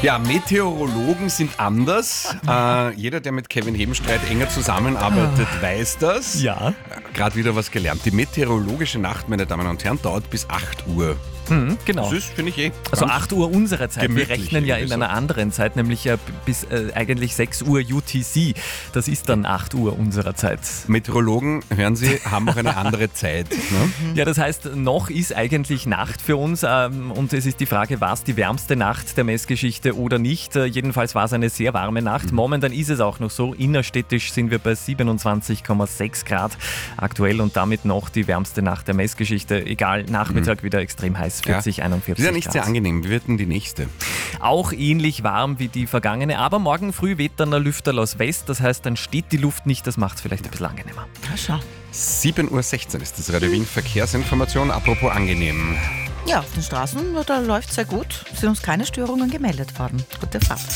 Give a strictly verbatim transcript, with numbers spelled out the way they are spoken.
Ja, Meteorologen sind anders. Äh, jeder, der mit Kevin Hebenstreit enger zusammenarbeitet, weiß das. Ja. Gerade wieder was gelernt. Die meteorologische Nacht, meine Damen und Herren, dauert bis acht Uhr. Mhm, genau. Das ist, finde ich eh. Also acht Uhr unserer Zeit. Wir gemütlich rechnen ja in irgendwie so. einer anderen Zeit, nämlich äh, bis äh, eigentlich sechs Uhr U T C. Das ist dann acht Uhr unserer Zeit. Meteorologen, hören Sie, haben auch eine andere Zeit. Ne? Ja, das heißt, noch ist eigentlich Nacht für uns ähm, und es ist die Frage, war es die wärmste Nacht der Messgeschichte oder nicht? Äh, jedenfalls war es eine sehr warme Nacht. Momentan ist es auch noch so. Innerstädtisch sind wir bei siebenundzwanzig Komma sechs Grad aktuell und damit noch die wärmste Nacht der Messgeschichte. Egal, Nachmittag wieder extrem heiß, vierzig, Ja. einundvierzig Das ist ja nicht Grad. sehr angenehm. Wie wird denn die nächste? Auch ähnlich warm wie die vergangene, aber morgen früh weht dann der Lüfterl aus West, das heißt, dann steht die Luft nicht, das macht es vielleicht ein bisschen angenehmer. Ja, schau. sieben Uhr sechzehn ist das Radio Wien Verkehrsinformation. Apropos angenehm. Ja, auf den Straßen, da läuft es sehr gut. Es sind uns keine Störungen gemeldet worden. Gute Fahrt.